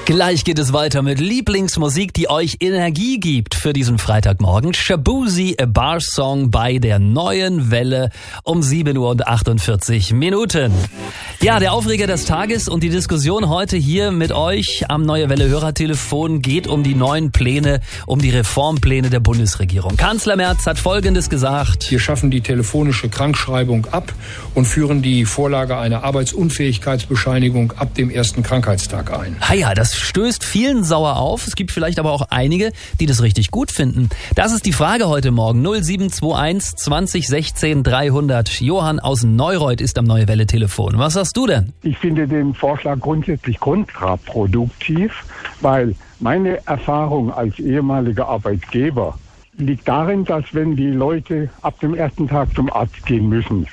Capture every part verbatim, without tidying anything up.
Gleich geht es weiter mit Lieblingsmusik, die euch Energie gibt für diesen Freitagmorgen. Shaboozey, A Bar Song bei der Neuen Welle um sieben Uhr und achtundvierzig Minuten. Ja, der Aufreger des Tages und die Diskussion heute hier mit euch am Neue Welle Hörertelefon geht um die neuen Pläne, um die Reformpläne der Bundesregierung. Kanzler Merz hat Folgendes gesagt. Wir schaffen die telefonische Krankschreibung ab und führen die Vorlage einer Arbeitsunfähigkeitsbescheinigung ab dem ersten Krankheitstag ein. Ah ja, das stößt vielen sauer auf. Es gibt vielleicht aber auch einige, die das richtig gut finden. Das ist die Frage heute Morgen. null sieben zwei eins zwanzig sechzehn dreihundert. Johann aus Neureuth ist am Neue Welle Telefon. Was sagst du denn? Ich finde den Vorschlag grundsätzlich kontraproduktiv, weil meine Erfahrung als ehemaliger Arbeitgeber liegt darin, dass wenn die Leute ab dem ersten Tag zum Arzt gehen müssen,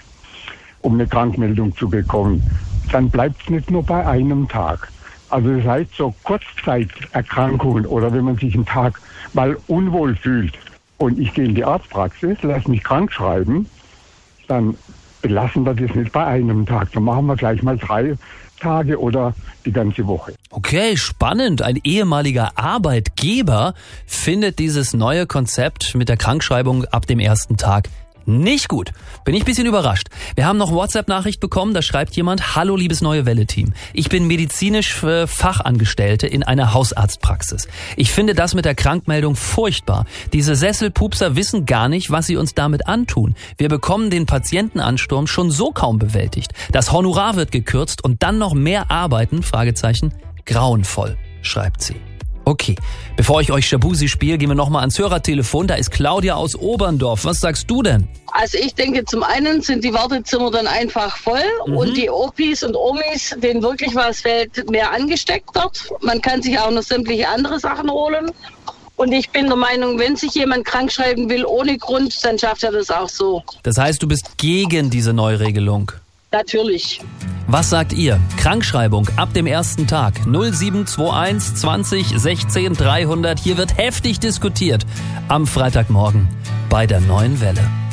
um eine Krankmeldung zu bekommen, dann bleibt es nicht nur bei einem Tag. Also das heißt, so Kurzzeiterkrankungen oder wenn man sich einen Tag mal unwohl fühlt und ich gehe in die Arztpraxis, lasse mich krank schreiben, dann belassen wir das nicht bei einem Tag. Dann machen wir gleich mal drei Tage oder die ganze Woche. Okay, spannend. Ein ehemaliger Arbeitgeber findet dieses neue Konzept mit der Krankschreibung ab dem ersten Tag nicht gut. Bin ich ein bisschen überrascht. Wir haben noch WhatsApp-Nachricht bekommen, da schreibt jemand: Hallo liebes Neue Welle-Team. Ich bin medizinisch äh, Fachangestellte in einer Hausarztpraxis. Ich finde das mit der Krankmeldung furchtbar. Diese Sesselpupser wissen gar nicht, was sie uns damit antun. Wir bekommen den Patientenansturm schon so kaum bewältigt. Das Honorar wird gekürzt und dann noch mehr arbeiten? Fragezeichen. Grauenvoll, schreibt sie. Okay, bevor ich euch Shaboozey spiele, gehen wir nochmal ans Hörertelefon. Da ist Claudia aus Oberndorf. Was sagst du denn? Also ich denke, zum einen sind die Wartezimmer dann einfach voll mhm. und die Opis und Omis, denen wirklich was fällt, mehr angesteckt dort. Man kann sich auch noch sämtliche andere Sachen holen. Und ich bin der Meinung, wenn sich jemand krank schreiben will ohne Grund, dann schafft er das auch so. Das heißt, du bist gegen diese Neuregelung? Natürlich. Was sagt ihr? Krankschreibung ab dem ersten Tag. null sieben zwei eins zwanzig sechzehn dreihundert. Hier wird heftig diskutiert am Freitagmorgen bei der Neuen Welle.